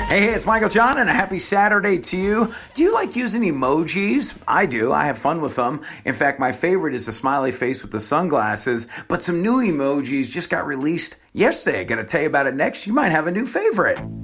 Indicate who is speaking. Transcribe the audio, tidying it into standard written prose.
Speaker 1: Hey, it's Michael John, and a happy Saturday to you. Do you like using emojis? I do. I have fun with them. In fact, my favorite is the smiley face with the sunglasses, but some new emojis just got released yesterday. I'm going to tell you about it next. You might have a new favorite.